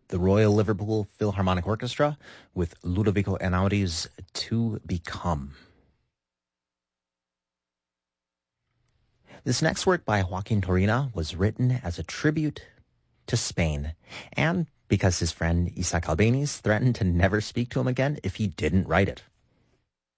the Royal Liverpool Philharmonic Orchestra with Ludovico Einaudí's To Become. This next work by Joaquin Turina was written as a tribute to Spain, and because his friend Isaac Albéniz threatened to never speak to him again if he didn't write it.